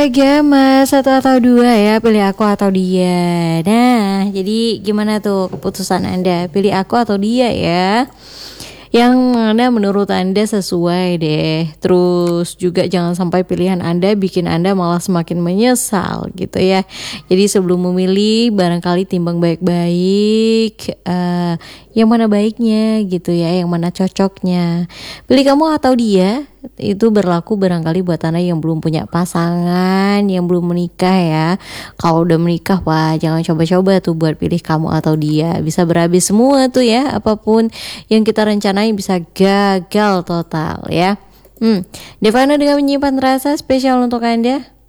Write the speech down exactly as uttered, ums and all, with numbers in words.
Agama satu atau dua ya, pilih aku atau dia. Nah, jadi gimana tuh keputusan Anda? Pilih aku atau dia ya? Yang mana menurut Anda sesuai deh. Terus juga jangan sampai pilihan Anda bikin Anda malah semakin menyesal gitu ya. Jadi sebelum memilih barangkali timbang baik-baik uh, yang mana baiknya gitu ya, yang mana cocoknya. Pilih kamu atau dia itu berlaku barangkali buat Anda yang belum punya pasangan, yang belum menikah ya. Kalau udah menikah, wah jangan coba-coba tuh buat pilih kamu atau dia. Bisa berhabis semua tuh ya, apapun yang kita rencanain bisa gagal total ya. Hmm, Devana dengan menyimpan rasa spesial untuk Anda.